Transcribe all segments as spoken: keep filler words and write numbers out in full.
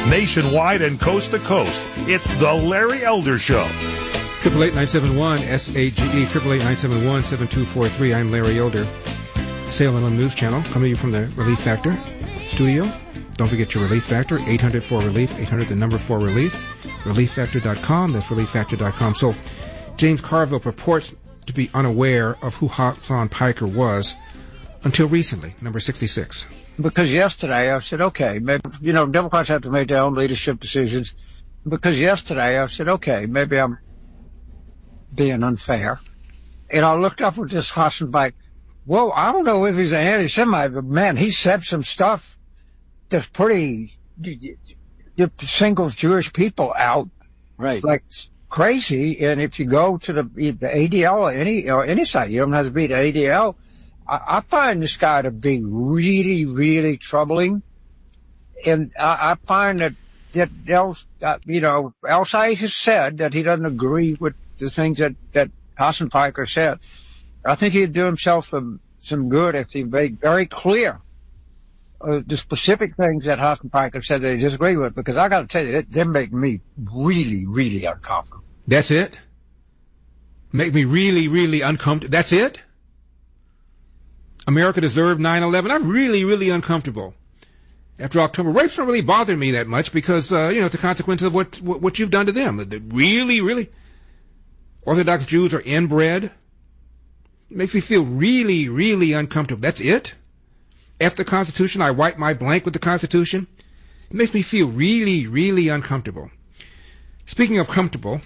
nationwide and coast to coast. It's the Larry Elder Show. Triple eight nine seven one S A G E. Triple eight nine seven one seven two four three. I'm Larry Elder. Salem on News Channel, coming to you from the Relief Factor studio. Don't forget your Relief Factor, eight hundred four relief, eight hundred the number four relief, relief factor dot com, that's relief factor dot com. So, James Carville purports to be unaware of who Hasan Piker was until recently, number sixty-six. Because yesterday I said, okay, maybe, you know, Democrats have to make their own leadership decisions. Because yesterday I said, okay, maybe I'm being unfair. And I looked up with this Hasan Piker. Well, I don't know if he's an anti-Semite, but man, he said some stuff that's pretty, it singles Jewish people out. Right. Like crazy. And if you go to the, the A D L or any, or any site, you don't have to be the A D L. I, I find this guy to be really, really troubling. And I, I find that, that El, uh, you know, El-Sayed has said that he doesn't agree with the things that, that Hasan Piker said. I think he'd do himself some, some good if he made very clear uh, the specific things that Hasan Piker said that he disagreed with, because I got to tell you, they, they make me really, really uncomfortable. That's it? Make me really, really uncomfortable. That's it? America deserved nine eleven. I'm really, really uncomfortable. After October, rapes don't really bother me that much because, uh, you know, it's a consequence of what, what, what you've done to them. The really, really Orthodox Jews are inbred. It makes me feel really, really uncomfortable. That's it? After the Constitution, I wipe my blank with the Constitution. It makes me feel really, really uncomfortable. Speaking of comfortable,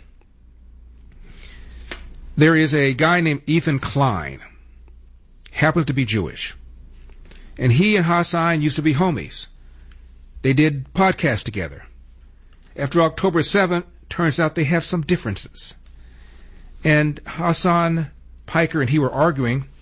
there is a guy named Ethan Klein. Happens to be Jewish. And he and Hasan used to be homies. They did podcasts together. After October seventh, turns out they have some differences. And Hasan Piker and he were arguing